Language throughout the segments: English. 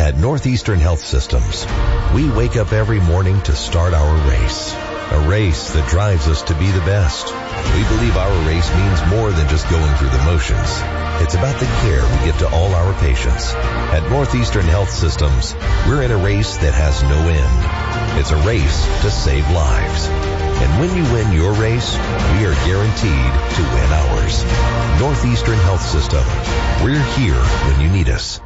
At Northeastern Health Systems, we wake up every morning to start our race. A race that drives us to be the best. We believe our race means more than just going through the motions. It's about the care we give to all our patients. At Northeastern Health Systems, we're in a race that has no end. It's a race to save lives. And when you win your race, we are guaranteed to win ours. Northeastern Health System. We're here when you need us.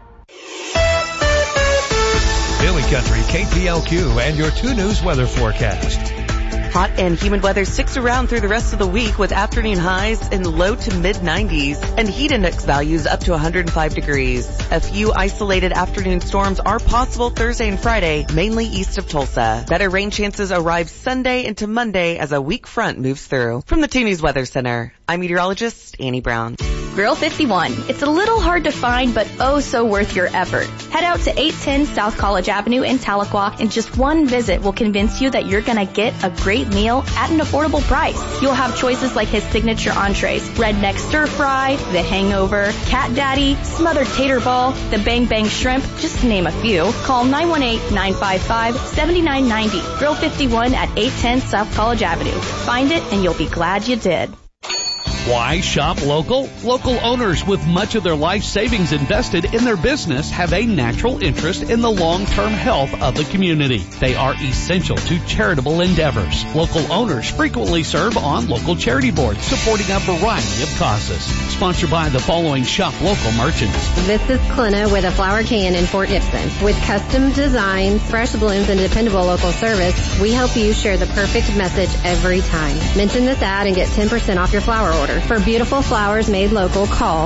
Billy Country, KPLQ, and your 2 News weather forecast. Hot and humid weather sticks around through the rest of the week with afternoon highs in the low to mid 90s and heat index values up to 105 degrees. A few isolated afternoon storms are possible Thursday and Friday, mainly east of Tulsa. Better rain chances arrive Sunday into Monday as a weak front moves through. From the 2 News Weather Center, I'm meteorologist Annie Brown. Grill 51. It's a little hard to find, but oh so worth your effort. Head out to 810 South College Avenue in Tahlequah, and just one visit will convince you that you're gonna get a great meal at an affordable price. You'll have choices like his signature entrees, redneck stir fry, the hangover, cat daddy, smothered tater ball, the bang bang shrimp, just to name a few. Call 918-955-7990. Grill 51 at 810 South College Avenue. Find it and you'll be glad you did. Why shop local? Local owners with much of their life savings invested in their business have a natural interest in the long-term health of the community. They are essential to charitable endeavors. Local owners frequently serve on local charity boards supporting a variety of causes. Sponsored by the following shop local merchants. This is Clina with a flower can in Fort Gibson. With custom designs, fresh blooms, and dependable local service, we help you share the perfect message every time. Mention this ad and get 10% off your flower order. For beautiful flowers made local, call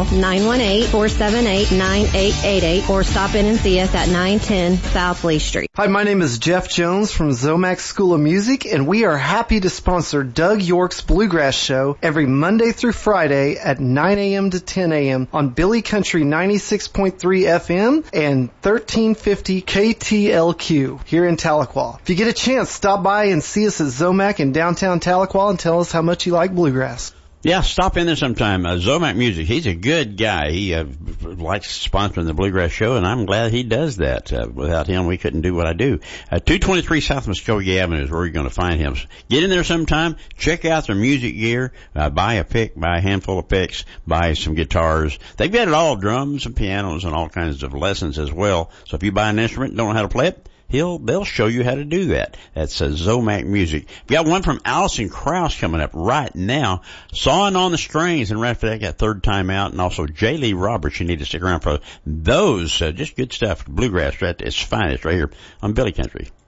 918-478-9888 or stop in and see us at 910 South Lee Street. Hi, my name is Jeff Jones from Zomac School of Music, and we are happy to sponsor Doug York's Bluegrass Show every Monday through Friday at 9 a.m. to 10 a.m. on Billy Country 96.3 FM and 1350 KTLQ here in Tahlequah. If you get a chance, stop by and see us at Zomac in downtown Tahlequah and tell us how much you like bluegrass. Yeah, stop in there sometime. Zomac Music, he's a good guy. He likes sponsoring the Bluegrass Show, and I'm glad he does that. Without him, we couldn't do what I do. 223 South Muskogee Avenue is where you're going to find him. Get in there sometime, check out their music gear, buy a pick, buy a handful of picks, buy some guitars. They've got it all, drums and pianos and all kinds of lessons as well. So if you buy an instrument and don't know how to play it, they'll show you how to do that. That's Zomac Music. We got one from Allison Krause coming up right now. Sawing on the Strings, and right after that, got Third Time Out, and also J. Lee Roberts. You need to stick around for those. Just good stuff. Bluegrass, right? It's finest right here on Billy Country.